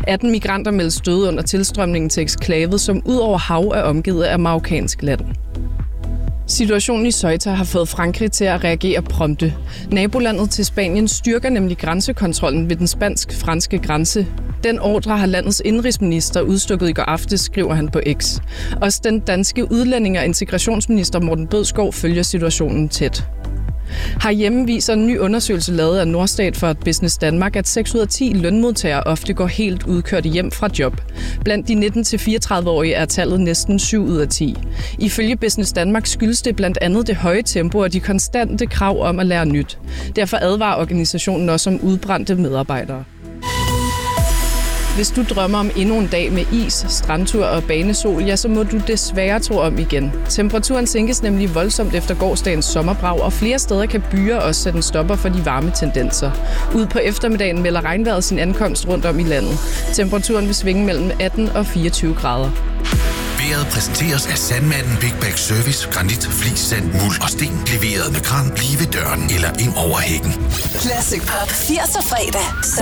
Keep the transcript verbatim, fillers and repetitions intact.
atten migranter meldes døde under tilstrømningen til eksklavet, som ud over hav er omgivet af marokkansk land. Situationen i Ceuta har fået Frankrig til at reagere prompte. Nabolandet til Spanien styrker nemlig grænsekontrollen ved den spansk-franske grænse. Den ordre har landets indrigsminister udstukket i går aftes, skriver han på X. Også den danske udlænding- og integrationsminister Morten Bødskov følger situationen tæt. Herhjemme viser en ny undersøgelse lavet af Norstat for Business Danmark, at seks ud af ti lønmodtagere ofte går helt udkørt hjem fra job. Blandt de nitten til fireogtredive-årige er tallet næsten syv ud af ti. Ifølge Business Danmark skyldes det blandt andet det høje tempo og de konstante krav om at lære nyt. Derfor advarer organisationen også om udbrændte medarbejdere. Hvis du drømmer om endnu en dag med is, strandtur og banesol, ja, så må du desværre tro om igen. Temperaturen sænkes nemlig voldsomt efter gårsdagens sommerbrag, og flere steder kan byer også sætte en stopper for de varme tendenser. Ud på eftermiddagen melder regnvejret sin ankomst rundt om i landet. Temperaturen vil svinge mellem atten og fireogtyve grader. Vejret præsenteres af Sandmanden Big Bag Service, granit, flis, sand, muld og sten. Leveret med kran lige ved døren eller ind over hækken. Classic Pop firserne fredag.